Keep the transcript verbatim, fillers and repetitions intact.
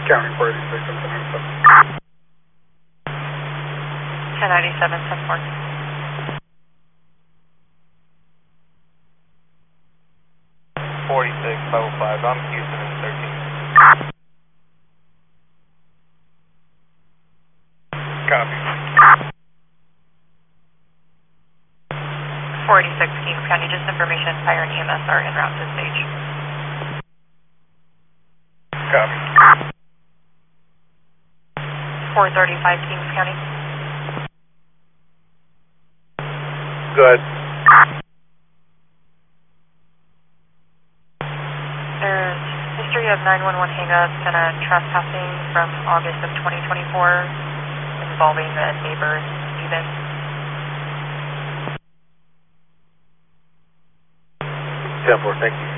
County four eighty-six and ten ninety-seven. ten ninety-seven, ten four. forty-six, five oh five, I'm Houston in thirteen. Copy. four eighty-six, Kings County, just information, fire and E M S are en route to stage. Copy. four thirty-five, Kings County. Good. There's history of nine one one hang-ups and a trespassing from August of twenty twenty-four involving the neighbor, Steven. ten four, thank you.